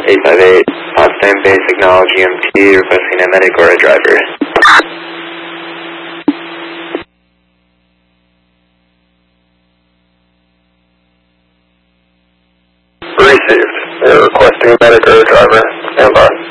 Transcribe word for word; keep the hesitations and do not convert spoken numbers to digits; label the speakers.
Speaker 1: eight five eight, Potsdam Base, acknowledge E M T, requesting a medic or a driver.
Speaker 2: Received. You're requesting a medic or a driver. Stand by.